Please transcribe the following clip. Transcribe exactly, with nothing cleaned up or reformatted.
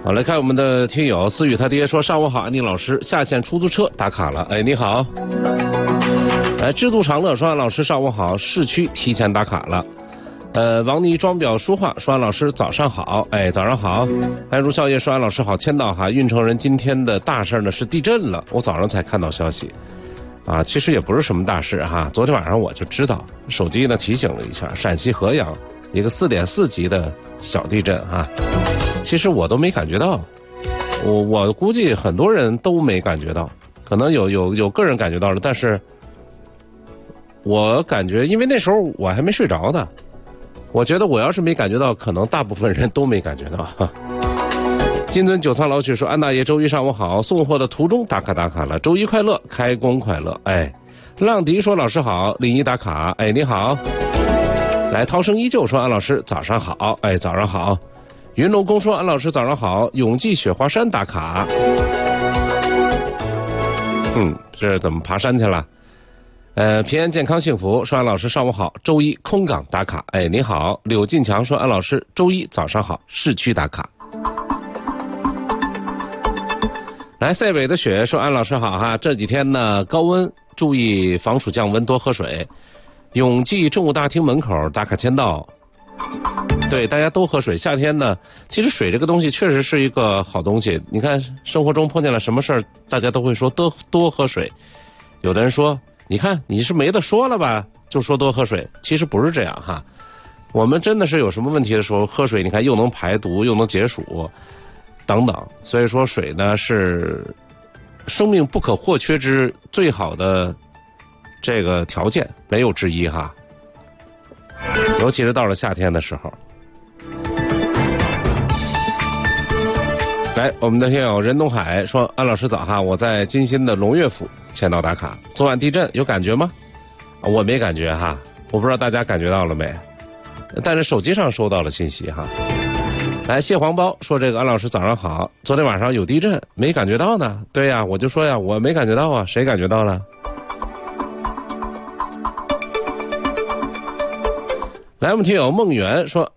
好，来看我们的听友思雨他爹说，上午好，安宁老师，下线出租车打卡了。哎，你好。哎，制度长乐说，安老师上午好，市区提前打卡了。呃，王妮装裱书画说，安老师早上好。哎，早上好。哎，如笑夜说，安老师好，签到哈。运城人今天的大事呢是地震了，我早上才看到消息。啊，其实也不是什么大事哈，昨天晚上我就知道，手机呢提醒了一下，陕西合阳一个四点四级的小地震哈。其实我都没感觉到，我我估计很多人都没感觉到，可能有有有个人感觉到了，但是我感觉，因为那时候我还没睡着呢。我觉得我要是没感觉到，可能大部分人都没感觉到。金樽九仓老曲说，安大爷周一上午好，送货的途中打卡打卡了，周一快乐，开工快乐。哎，浪迪说，老师好，李一打卡。哎，你好。来，涛声依旧说，安老师早上好。哎，早上好。云龙宫说，安老师早上好，永济雪花山打卡。嗯，这怎么爬山去了？呃，平安健康幸福说，安老师上午好，周一空港打卡。哎，你好。柳进强说，安老师周一早上好，市区打卡。来，塞北的雪说，安老师好哈，这几天呢高温，注意防暑降温，多喝水。永济政务大厅门口打卡签到。对，大家都喝水。夏天呢，其实水这个东西确实是一个好东西。你看生活中碰见了什么事儿，大家都会说多多喝水。有的人说，你看你是没得说了吧，就说多喝水。其实不是这样哈，我们真的是有什么问题的时候喝水，你看又能排毒又能解暑等等。所以说水呢是生命不可或缺之最好的这个条件，没有之一哈。尤其是到了夏天的时候。来，我们的听友任东海说，安老师早哈，我在金星的龙悦府签到打卡。昨晚地震有感觉吗？我没感觉哈，我不知道大家感觉到了没，但是手机上收到了信息哈。来，蟹黄包说，这个安老师早上好，昨天晚上有地震，没感觉到呢。对呀，我就说呀，我没感觉到啊，谁感觉到了？来，我们听友梦圆说，